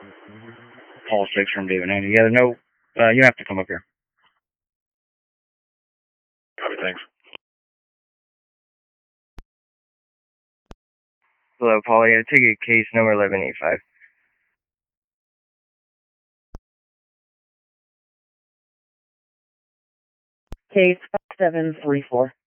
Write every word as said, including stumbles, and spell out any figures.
Call six from David ninety. Yeah, no, uh, you have to come up here. Copy, thanks. Hello, Paul. Yeah, ticket case number eleven eighty-five. Case seven three four.